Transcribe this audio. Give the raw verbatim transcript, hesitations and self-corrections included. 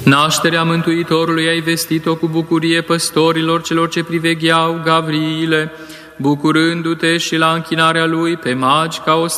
Nașterea Mântuitorului ai vestit-o cu bucurie păstorilor celor ce privegheau, Gavriile, bucurându-te și la închinarea lui pe magi ca o